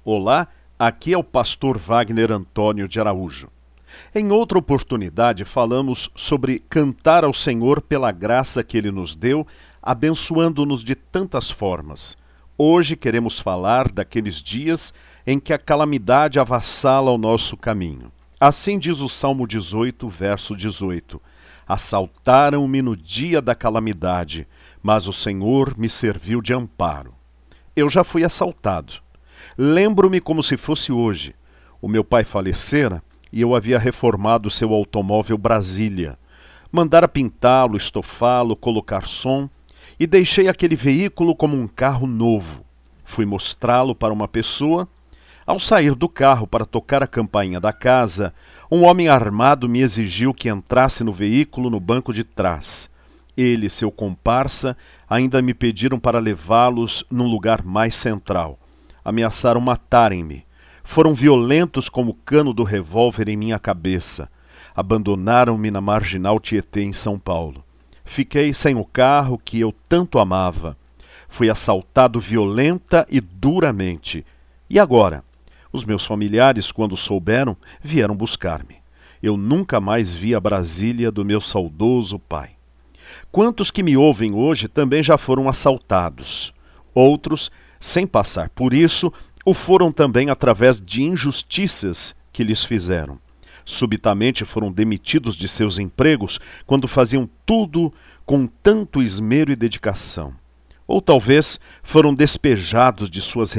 Olá, aqui é o pastor Wagner Antônio de Araújo. Em outra oportunidade falamos sobre cantar ao Senhor pela graça que Ele nos deu, abençoando-nos de tantas formas. Hoje queremos falar daqueles dias em que a calamidade avassala o nosso caminho. Assim diz o Salmo 18, verso 18. Assaltaram-me no dia da calamidade, mas o Senhor me serviu de amparo. Eu já fui assaltado. Lembro-me como se fosse hoje. O meu pai falecera e eu havia reformado seu automóvel Brasília. Mandara pintá-lo, estofá-lo, colocar som e deixei aquele veículo como um carro novo. Fui mostrá-lo para uma pessoa. Ao sair do carro para tocar a campainha da casa, um homem armado me exigiu que entrasse no veículo no banco de trás. Ele e seu comparsa ainda me pediram para levá-los num lugar mais central. Ameaçaram matarem-me. Foram violentos como o cano do revólver em minha cabeça. Abandonaram-me na Marginal Tietê, em São Paulo. Fiquei sem o carro que eu tanto amava. Fui assaltado violenta e duramente. E agora? Os meus familiares, quando souberam, vieram buscar-me. Eu nunca mais vi a Brasília do meu saudoso pai. Quantos que me ouvem hoje também já foram assaltados. Outros, sem passar por isso, o foram também através de injustiças que lhes fizeram. Subitamente foram demitidos de seus empregos quando faziam tudo com tanto esmero e dedicação. Ou talvez foram despejados de suas